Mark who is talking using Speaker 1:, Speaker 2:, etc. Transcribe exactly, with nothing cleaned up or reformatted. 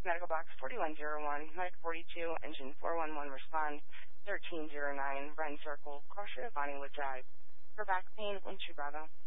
Speaker 1: Medical Box forty-one oh one, Med forty-two, Engine four one one, respond. thirteen oh nine, Wren Circle, Cross River, Bonniewood Drive. For back pain, Wintree Bravo.